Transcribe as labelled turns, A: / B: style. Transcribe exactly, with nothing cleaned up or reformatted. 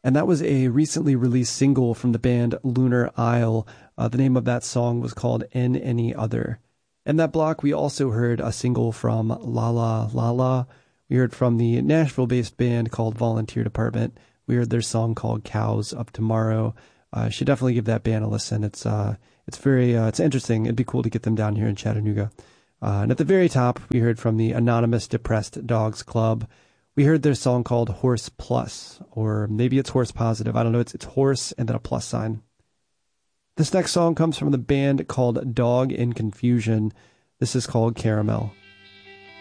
A: And that was a recently released single from the band Lunar Isle. Uh, the name of that song was called In Any Other. In that block, we also heard a single from Lala Lala. We heard from the Nashville-based band called Volunteer Department. We heard their song called Cows of Tomorrow. Uh, should definitely give that band a listen. It's uh, it's very uh, it's interesting. It'd be cool to get them down here in Chattanooga. Uh, and at the very top, we heard from the Anonymous Depressed Dogs Club. We heard their song called Horse Plus, or maybe it's Horse Positive. I don't know. It's it's horse and then a plus sign. This next song comes from the band called Dog in Confusion. This is called Caramel.